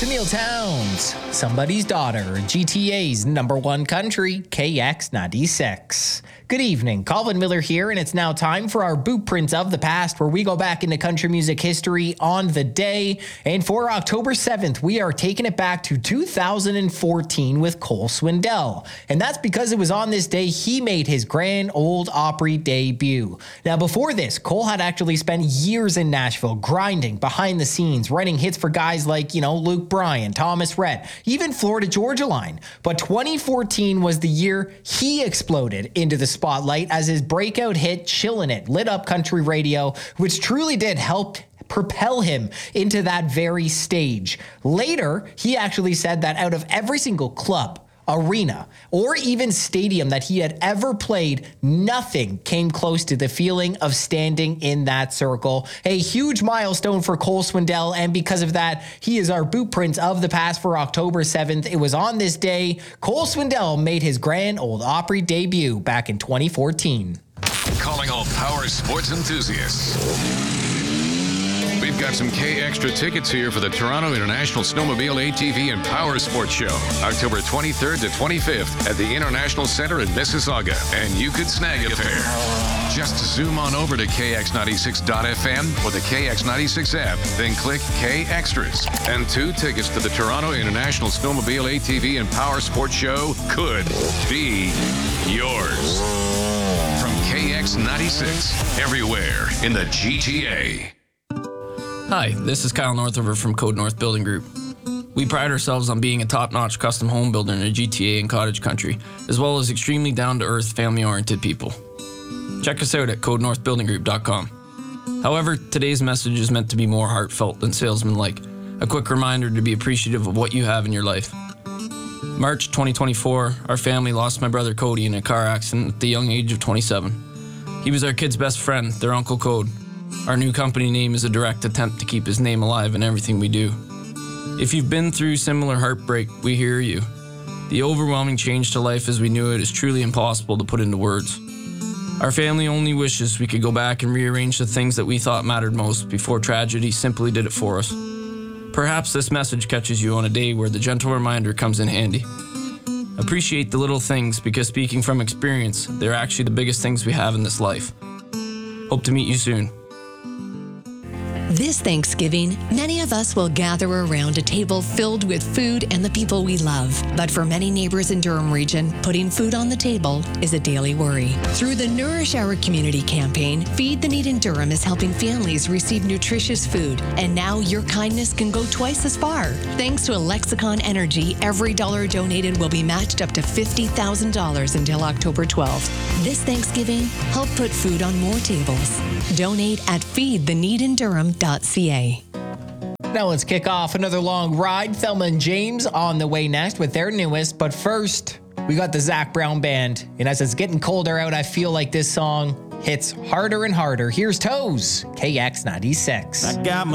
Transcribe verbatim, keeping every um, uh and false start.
Camille Towns, Somebody's Daughter, G T A's number one country, K X ninety-six. Good evening, Colvin Miller here, and it's now time for our Bootprints of the Past, where we go back into country music history on the day. And for October seventh, we are taking it back to two thousand fourteen with Cole Swindell. And that's because it was on this day he made his Grand Ole Opry debut. Now, before this, Cole had actually spent years in Nashville grinding behind the scenes, writing hits for guys like, you know, Luke Bryan, Thomas Rhett, even Florida Georgia Line. But twenty fourteen was the year he exploded into the spotlight as his breakout hit Chillin' It lit up country radio, which truly did help propel him into that very stage. Later, he actually said that out of every single club, arena, or even stadium that he had ever played, nothing came close to the feeling of standing in that circle. A huge milestone for Cole Swindell, and because of that, he is our Bootprints of the Past for October seventh. It was on this day Cole Swindell made his Grand Ole Opry debut back in twenty fourteen. Calling all power sports enthusiasts. We've got some K Extra tickets here for the Toronto International Snowmobile A T V and Power Sports Show, October twenty-third to twenty-fifth at the International Center in Mississauga, and you could snag a pair. Just zoom on over to K X ninety-six dot F M or the K X ninety-six app, then click K Extras, and two tickets to the Toronto International Snowmobile A T V and Power Sports Show could be yours. From K X ninety-six, everywhere in the G T A. Hi, this is Kyle Northover from Code North Building Group. We pride ourselves on being a top-notch custom home builder in the G T A and cottage country, as well as extremely down-to-earth, family-oriented people. Check us out at code north building group dot com. However, today's message is meant to be more heartfelt than salesman-like, a quick reminder to be appreciative of what you have in your life. March twenty twenty-four, our family lost my brother Cody in a car accident at the young age of twenty-seven. He was our kid's best friend, their Uncle Code. Our new company name is a direct attempt to keep his name alive in everything we do. If you've been through similar heartbreak, we hear you. The overwhelming change to life as we knew it is truly impossible to put into words. Our family only wishes we could go back and rearrange the things that we thought mattered most before tragedy simply did it for us. Perhaps this message catches you on a day where the gentle reminder comes in handy. Appreciate the little things, because speaking from experience, they're actually the biggest things we have in this life. Hope to meet you soon. This Thanksgiving, many of us will gather around a table filled with food and the people we love. But for many neighbors in Durham region, putting food on the table is a daily worry. Through the Nourish Our Community campaign, Feed the Need in Durham is helping families receive nutritious food. And now your kindness can go twice as far. Thanks to Lexicon Energy, every dollar donated will be matched up to fifty thousand dollars until October twelfth. This Thanksgiving, help put food on more tables. Donate at feed the need in durham dot c a. Now let's kick off another long ride. Thelma and James on the way next with their newest. But first, we got the Zac Brown Band. And as it's getting colder out, I feel like this song hits harder and harder. Here's Toes, K X ninety-six. I got